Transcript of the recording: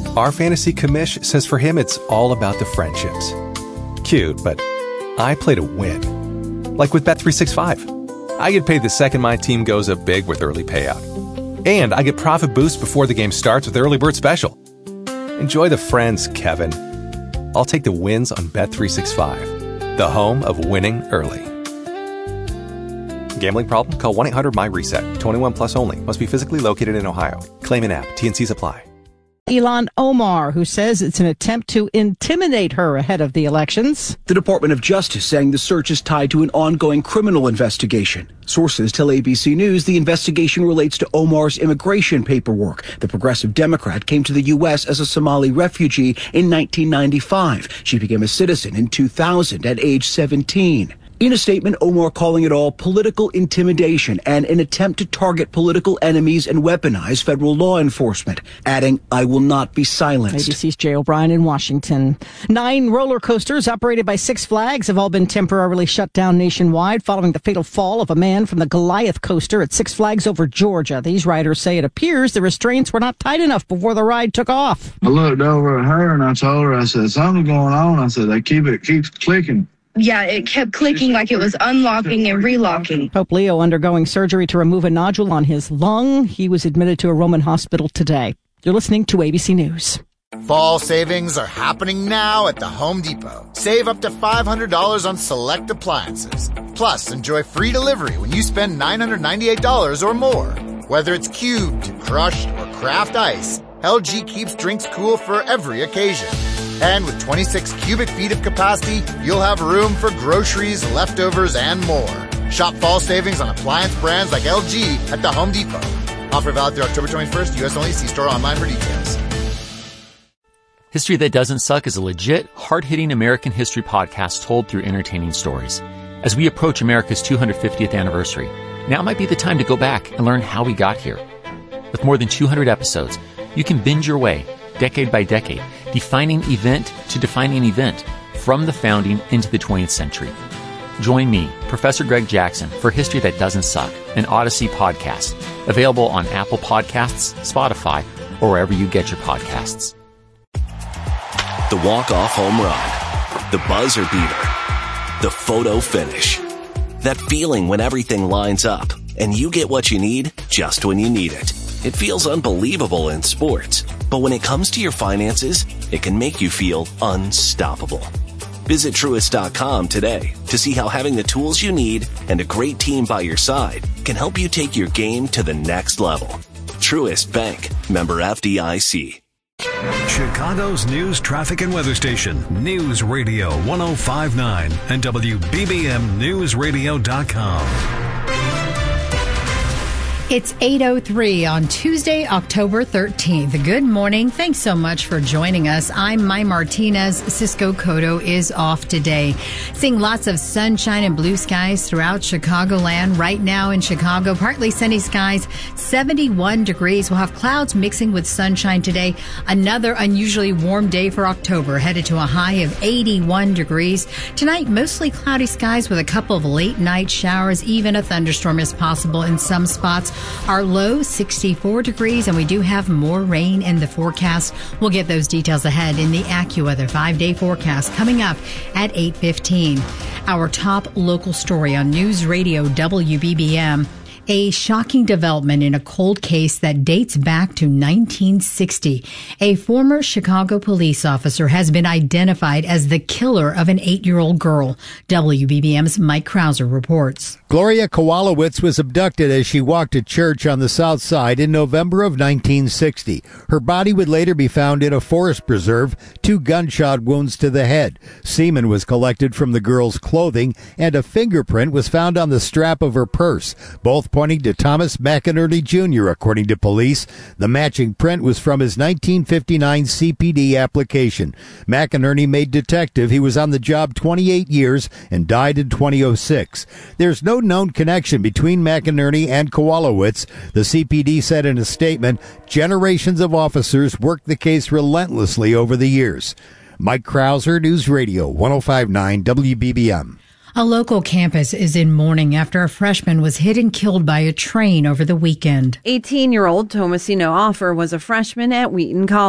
Our fantasy commish says for him it's all about the friendships. Cute, but I play to win. Like with Bet365. I get paid the second my team goes up big with early payout. And I get profit boost before the game starts with Early Bird Special. Enjoy the friends, Kevin. I'll take the wins on Bet365, the home of winning early. Gambling problem? Call 1-800-MY-RESET. 21 plus only. Must be physically located in Ohio. Claim an app. T&Cs apply. Ilhan Omar, who says it's an attempt to intimidate her ahead of the elections. The Department of Justice saying the search is tied to an ongoing criminal investigation. Sources tell ABC News the investigation relates to Omar's immigration paperwork. The progressive Democrat came to the U.S. as a Somali refugee in 1995. She became a citizen in 2000 at age 17. In a statement, Omar calling it all political intimidation and an attempt to target political enemies and weaponize federal law enforcement, adding, "I will not be silenced." ABC's Jay O'Brien in Washington. 9 roller coasters operated by Six Flags have all been temporarily shut down nationwide following the fatal fall of a man from the Goliath coaster at Six Flags over Georgia. These riders say it appears the restraints were not tight enough before the ride took off. I looked over at her and I told her, I said, "Something's going on." I said, "They keeps clicking." Yeah, it kept clicking like it was unlocking and relocking. Pope Leo undergoing surgery to remove a nodule on his lung. He was admitted to a Roman hospital today. You're listening to ABC News. Fall savings are happening now at the Home Depot. Save up to $500 on select appliances. Plus, enjoy free delivery when you spend $998 or more. Whether it's cubed, crushed, or craft ice, LG keeps drinks cool for every occasion. And with 26 cubic feet of capacity, you'll have room for groceries, leftovers, and more. Shop fall savings on appliance brands like LG at the Home Depot. Offer valid through October 21st, U.S. only. See store online for details. History That Doesn't Suck is a legit, hard-hitting American history podcast told through entertaining stories. As we approach America's 250th anniversary, now might be the time to go back and learn how we got here. With more than 200 episodes, you can binge your way, decade by decade, defining event to defining event, from the founding into the 20th century. Join me, Professor Greg Jackson, for History That Doesn't Suck, an Odyssey podcast, available on Apple Podcasts, Spotify, or wherever you get your podcasts. The walk-off home run, the buzzer beater, the photo finish. That feeling when everything lines up and you get what you need just when you need it. It feels unbelievable in sports, but when it comes to your finances, it can make you feel unstoppable. Visit Truist.com today to see how having the tools you need and a great team by your side can help you take your game to the next level. Truist Bank, member FDIC. Chicago's news, traffic, and weather station, News Radio 105.9 and WBBMNewsRadio.com. It's 8:03 on Tuesday, October 13th. Good morning. Thanks so much for joining us. I'm Mai Martinez. Cisco Cotto is off today. Seeing lots of sunshine and blue skies throughout Chicagoland. Right now in Chicago, partly sunny skies, 71 degrees. We'll have clouds mixing with sunshine today. Another unusually warm day for October, headed to a high of 81 degrees. Tonight, mostly cloudy skies with a couple of late night showers. Even a thunderstorm is possible in some spots. Our low, 64 degrees, and we do have more rain in the forecast. We'll get those details ahead in the AccuWeather 5-day forecast coming up at 8:15. Our top local story on News Radio WBBM. A shocking development in a cold case that dates back to 1960. A former Chicago police officer has been identified as the killer of an 8-year-old girl. WBBM's Mike Krauser reports. Gloria Kowalowitz was abducted as she walked to church on the south side in November of 1960. Her body would later be found in a forest preserve, 2 gunshot wounds to the head. Semen was collected from the girl's clothing, and a fingerprint was found on the strap of her purse, both pointing to Thomas McInerney Jr., according to police. The matching print was from his 1959 CPD application. McInerney made detective. He was on the job 28 years and died in 2006. There's no known connection between McInerney and Kowalowitz. The CPD said in a statement, generations of officers worked the case relentlessly over the years. Mike Krauser, News Radio 105.9 WBBM. A local campus is in mourning after a freshman was hit and killed by a train over the weekend. 18-year-old Thomasino Offer was a freshman at Wheaton College.